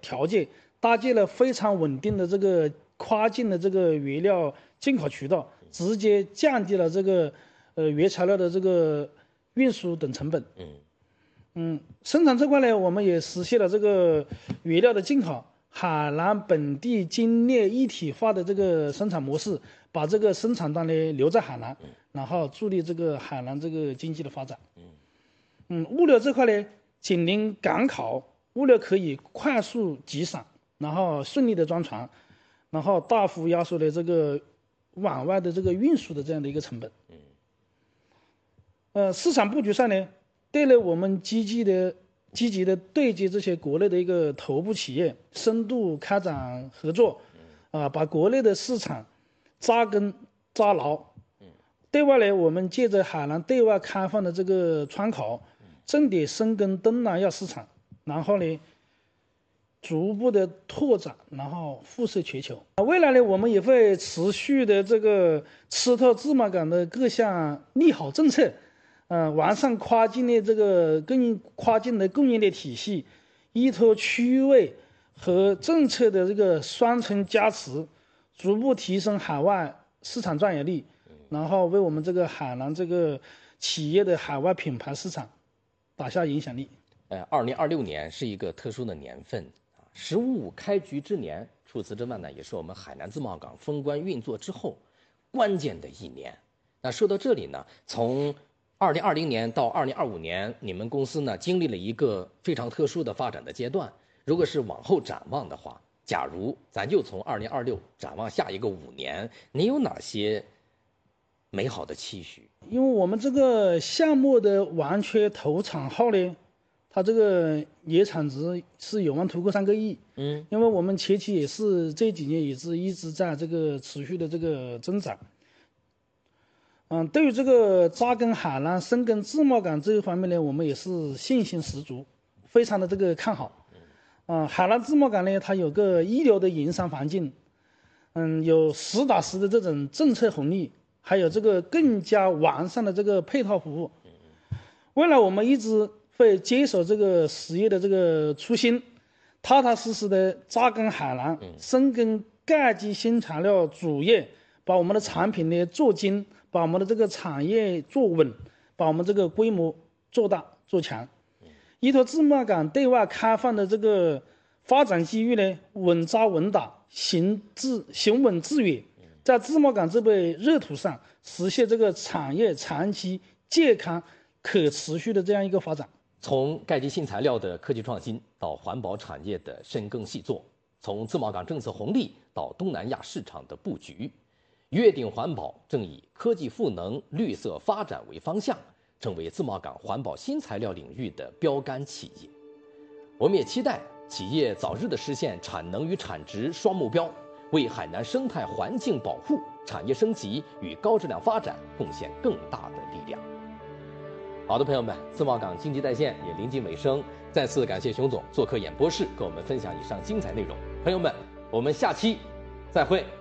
条件，搭建了非常稳定的这个跨境的这个原料进口渠道，直接降低了这个原材料的这个运输等成本。生产这块呢，我们也实现了这个原料的进口，海南本地精炼一体化的这个生产模式，把这个生产端呢留在海南，然后助力这个海南这个经济的发展。物流这块呢，紧邻港口，物流可以快速集散，然后顺利的装船，然后大幅压缩了这个往外的这个运输的这样的一个成本。市场布局上呢，对了我们积极的对接这些国内的一个头部企业，深度开展合作，把国内的市场扎根扎牢。对外呢，我们借着海南对外开放的这个窗口，重点深耕东南亚市场，然后呢，逐步的拓展，然后辐射全球。未来呢，我们也会持续的这个吃透自贸港的各项利好政策。完善跨境的供应链体系，依托区域位和政策的这个双重加持，逐步提升海外市场占有率，然后为我们这个海南这个企业的海外品牌市场打下影响力。 2026年是一个特殊的年份，“15开局之年”，除此之外呢，也是我们海南自贸港封关运作之后关键的一年。那说到这里呢，从2020年到2025年，你们公司呢经历了一个非常特殊的发展的阶段。如果是往后展望的话，假如咱就从2026展望下一个5年，你有哪些美好的期许？ 因为我们这个项目的完全投产后呢，它这个年产值是有望突破3个亿。因为我们前期也是这几年也是一直在这个持续的这个增长。对于这个扎根海南、深耕自贸港这一方面呢，我们也是信心十足，非常的这个看好。海南自贸港呢，它有个一流的营商环境，有实打实的这种政策红利，还有这个更加完善的这个配套服务。未来我们一直会坚守这个实业的这个初心，踏踏实实的扎根海南，深耕钙基新材料主业，把我们的产品呢做精，把我们的这个产业做稳，把我们这个规模做大做强。依托自贸港对外开放的这个发展机遇呢，稳扎稳打，行稳致远，在自贸港这块热土上实现这个产业长期健康可持续的这样一个发展。 从钙基新材料的科技创新到环保产业的深耕细作，从自贸港政策红利到东南亚市场的布局，约定环保正以科技赋能、绿色发展为方向，成为自贸港环保新材料领域的标杆企业。我们也期待企业早日的实现产能与产值双目标，为海南生态环境保护、产业升级与高质量发展贡献更大的力量。好的，朋友们，自贸港经济在线也临近尾声，再次感谢熊总做客演播室，跟我们分享以上精彩内容。朋友们，我们下期再会。